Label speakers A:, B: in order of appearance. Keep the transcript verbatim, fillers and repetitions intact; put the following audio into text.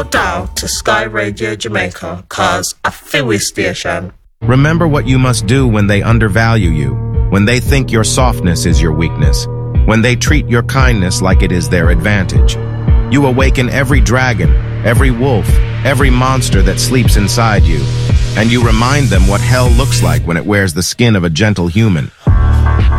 A: Down to Sky Radio Jamaica, cause I feel we station.
B: Remember what you must do when they undervalue you, when they think your softness is your weakness, when they treat your kindness like it is their advantage. You awaken every dragon, every wolf, every monster that sleeps inside you, and you remind them what hell looks like when it wears the skin of a gentle human.